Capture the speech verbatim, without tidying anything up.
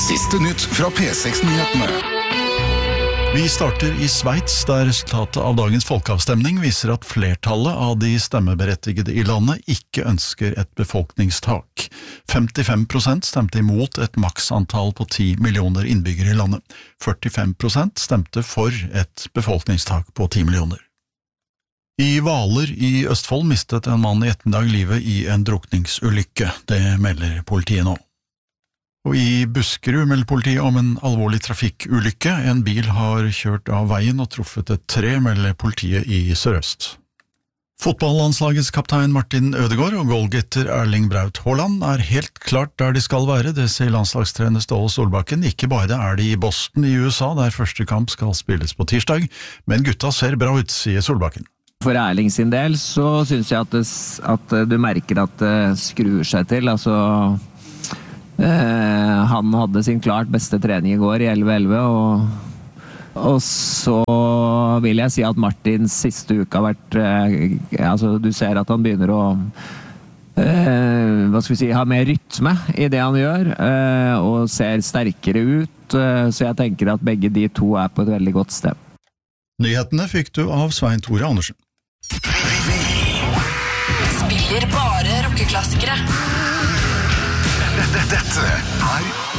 Siste nytt fra P seks-nyhetene. Vi starter i Sveits, der resultatet av dagens folkeavstemning viser at flertallet av de stemmeberettigede i landet ikke ønsker et befolkningstak. femtifem prosent stemte imot et maksantall på ti millioner innbyggere i landet. førtifem prosent stemte for et befolkningstak på ti millioner. I Hvaler i Østfold mistet en mann i ettermiddag livet i en drukningsulykke, det melder politiet nå. Og i Buskerud melder politiet om en alvorlig trafikkulykke. En bil har kjørt av veien og truffet et tre, melder politiet i Sør-Øst. Fotballandslagets kaptein Martin Ødegaard og goalgetter Erling Braut Haaland er helt klart der de skal være, det sier landslagstrener Ståle Solbakken. Ikke bare er de i Boston i U S A, der første kamp skal spilles på tirsdag, men gutta ser bra ut, sier Solbakken. For Erling sin del så synes jeg at, det, at du merker at det skrur seg til, altså... Uh, han hadde sin klart beste trening i går i elleve elleve, og, og så vil jeg si at Martins siste uke har vært uh, altså du ser at han begynner å uh, hva skal vi si, ha mer rytme i det han gjør, uh, og ser sterkere ut, uh, så jeg tenker at begge de to er på et veldig godt sted. Nyhetene fikk du av Svein Tore Andersen. Spiller bare rockeklassikere. Dette er